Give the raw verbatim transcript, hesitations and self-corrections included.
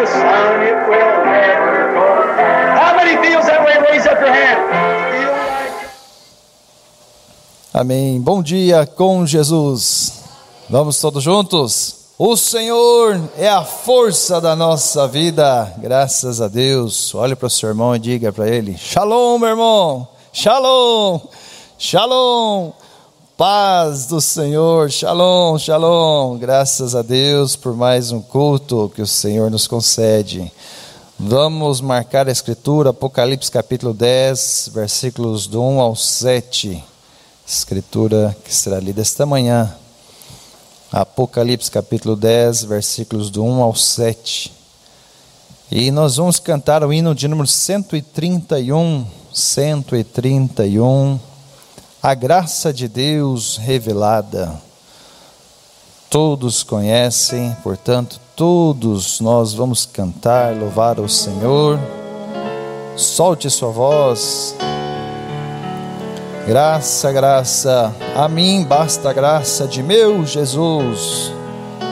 the sun, it will never go down. How many feels that way? Raise up your hand. Feel like... Amém. Bom dia com Jesus. Vamos todos juntos? O Senhor é a força da nossa vida. Graças a Deus. Olhe para o seu irmão e diga para ele: Shalom, meu irmão. Shalom. Shalom. Paz do Senhor. Shalom, shalom. Graças a Deus por mais um culto que o Senhor nos concede. Vamos marcar a escritura, Apocalipse capítulo dez, versículos do um ao sete. Escritura que será lida esta manhã. Apocalipse capítulo dez, versículos do um ao sete. E nós vamos cantar o hino de número cento e trinta e um. cento e trinta e um. A graça de Deus revelada. Todos conhecem, portanto, todos nós vamos cantar, louvar ao Senhor. Solte sua voz. Graça, graça, a mim basta a graça de meu Jesus.